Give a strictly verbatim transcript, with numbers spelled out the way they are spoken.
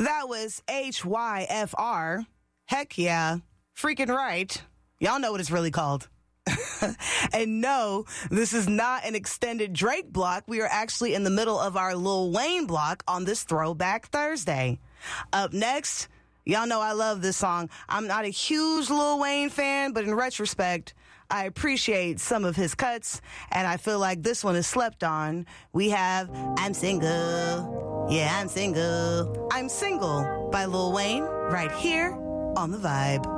That was H Y F R. Heck yeah. Freaking right. Y'all know what it's really called. And no, this is not an extended Drake block. We are actually in the middle of our Lil Wayne block on this Throwback Thursday. Up next, y'all know I love this song. I'm not a huge Lil Wayne fan, but in retrospect, I appreciate some of his cuts, and I feel like this one is slept on. We have I'm Single. Yeah, I'm single. I'm Single by Lil Wayne right here on The Vibe.